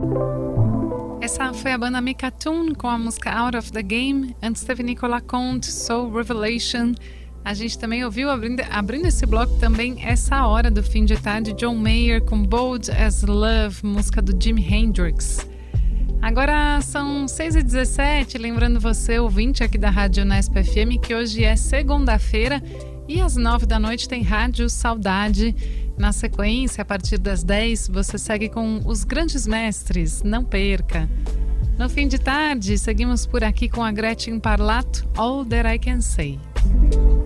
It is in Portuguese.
Essa foi a banda Mecatune com a música Out of the Game. Antes teve Nicolas Conte, Soul Revelation. A gente também ouviu, abrindo esse bloco também, Essa Hora do Fim de Tarde, John Mayer com Bold as Love, música do Jimi Hendrix. Agora são 6h17, lembrando você, ouvinte aqui da Rádio Unesp FM, que hoje é segunda-feira e às 9 da noite tem Rádio Saudade. Na sequência, a partir das 10, você segue com Os Grandes Mestres, não perca. No fim de tarde, seguimos por aqui com a Gretchen Parlato, All That I Can Say.